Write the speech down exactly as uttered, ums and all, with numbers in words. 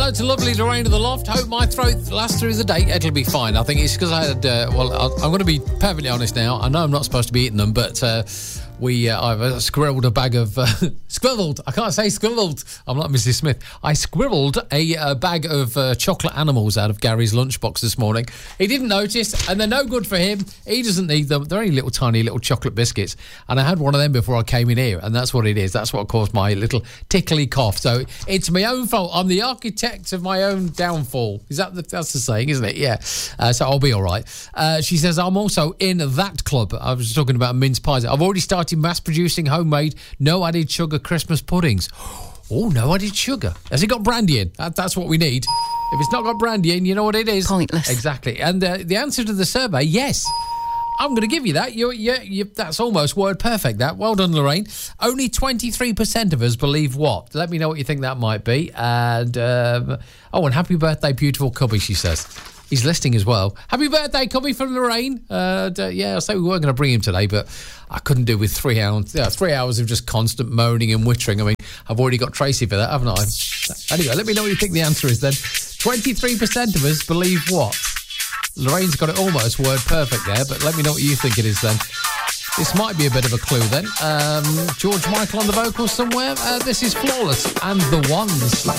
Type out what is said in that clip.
hello to lovely Lorraine of the Loft. Hope my throat lasts through the day. It'll be fine. I think it's because I had, uh, well, I'm going to be perfectly honest now. I know I'm not supposed to be eating them, but uh, we, uh, I've uh, squirreled a bag of, uh, squirreled, I can't say squirreled. I'm like Missus Smith. I squirreled a uh, bag of uh, chocolate animals out of Gary's lunchbox this morning. He didn't notice, and they're no good for him. He doesn't need them. They're only little tiny little chocolate biscuits. And I had one of them before I came in here, and that's what it is. That's what caused my little tickly cough. So it's my own fault. I'm the architect of my own downfall. Is that the, that's the saying, isn't it? Yeah. Uh, so I'll be all right. Uh, she says, I'm also in that club. I was talking about mince pies. I've already started mass producing homemade, no added sugar Christmas puddings. Oh, no added sugar. Has it got brandy in? That, that's what we need. If it's not got brandy in, you know what it is? Pointless. Exactly. And uh, the answer to the survey, yes. I'm going to give you that. You, you, you, that's almost word perfect, that. Well done, Lorraine. Only twenty-three percent of us believe what? Let me know what you think that might be. And, um, oh, and happy birthday, beautiful Cubby, she says. He's listening as well. Happy birthday, Cubby, from Lorraine. Uh, yeah, I say we weren't going to bring him today, but I couldn't do with three hours, yeah, three hours of just constant moaning and whittering. I mean, I've already got Tracy for that, haven't I? Anyway, let me know what you think the answer is then. twenty-three percent of us believe what? Lorraine's got it almost word perfect there, but let me know what you think it is then. This might be a bit of a clue then. Um, George Michael on the vocals somewhere. Uh, this is Flawless and The Ones.